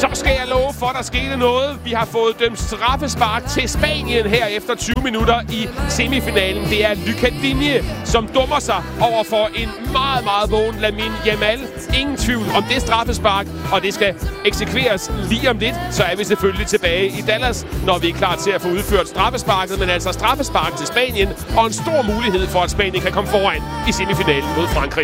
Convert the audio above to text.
Så skal jeg love for, der skete noget. Vi har fået dømt straffespark til Spanien her efter 20 minutter i semifinalen. Det er Lucadinje, som dummer sig over for en meget, meget vågen Lamine Yamal. Ingen tvivl om det straffespark, og det skal eksekveres lige om lidt. Så er vi selvfølgelig tilbage i Dallas, når vi er klar til at få udført straffesparket. Men altså straffespark til Spanien, og en stor mulighed for, at Spanien kan komme foran i semifinalen mod Frankrig.